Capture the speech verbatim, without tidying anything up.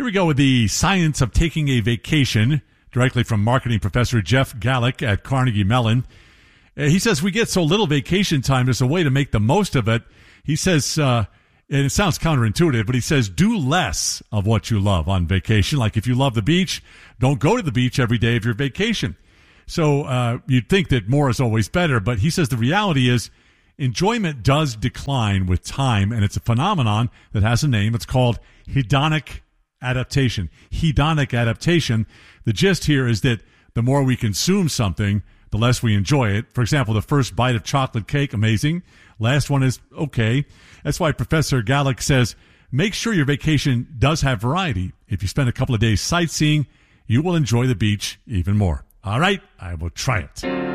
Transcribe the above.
we go with the science of taking a vacation, directly from marketing professor Jeff Gallick at Carnegie Mellon. Uh, he says we get so little vacation time, there's a way to make the most of it. He says, uh, and it sounds counterintuitive, but he says do less of what you love on vacation. Like if you love the beach, don't go to the beach every day of your vacation. So uh, you'd think that more is always better, but he says the reality is enjoyment does decline with time, and it's a phenomenon that has a name. It's called hedonic adaptation. Hedonic adaptation. The gist here is that the more we consume something, the less we enjoy it. For example, the first bite of chocolate cake, amazing. Last one is okay. That's why Professor Gallick says, make sure your vacation does have variety. If you spend a couple of days sightseeing, you will enjoy the beach even more. All right, I will try it.